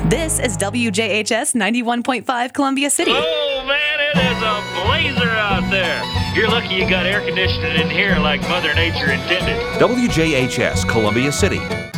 This is WJHS 91.5 Columbia City. Oh, man, it is a blazer out there. You're lucky you got air conditioning in here like Mother Nature intended. WJHS Columbia City.